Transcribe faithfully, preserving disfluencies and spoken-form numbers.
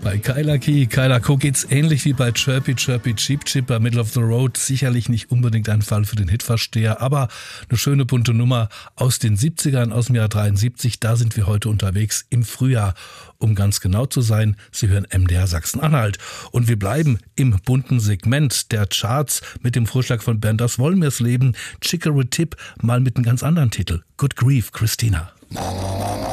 Bei Kyla Key, Kyla Co geht's ähnlich wie bei Chirpy Chirpy Cheep Chip bei Middle of the Road. Sicherlich nicht unbedingt ein Fall für den Hitversteher, aber eine schöne bunte Nummer aus den siebzigern, aus dem Jahr dreiundsiebzig. Da sind wir heute unterwegs im Frühjahr, um ganz genau zu sein. Sie hören M D R Sachsen-Anhalt. Und wir bleiben im bunten Segment der Charts mit dem Vorschlag von Bernd aus Wolmirsleben. Chicory Tip mal mit einem ganz anderen Titel. Good Grief, Christina.